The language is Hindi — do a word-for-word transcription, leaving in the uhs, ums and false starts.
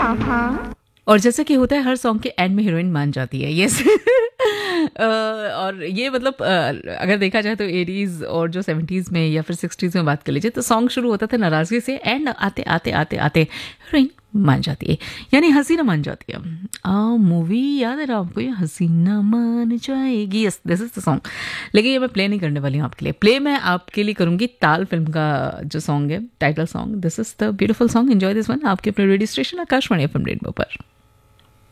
और जैसा कि होता है हर सॉन्ग के एंड में हीरोइन मान जाती है, यस। और ये मतलब अ, अगर देखा जाए तो एटीज़ और जो सेवेंटीज़ में या फिर सिक्सटीज़ में बात कर लीजिए तो सॉन्ग शुरू होता था नाराज़गी से, एंड आते आते आते आते हीरोइन मान जाती है, यानी हसीना मान जाती है। आ मूवी याद है ना आपको, ये हसीना मान जाएगी, yes this is the song. लेकिन ये मैं प्ले नहीं करने वाली हूँ आपके लिए, प्ले मैं आपके लिए करूँगी ताल फिल्म का जो सॉन्ग है, title song. This is the beautiful song, enjoy this one आपके अपने radio station Akashvani FM rainbow पर।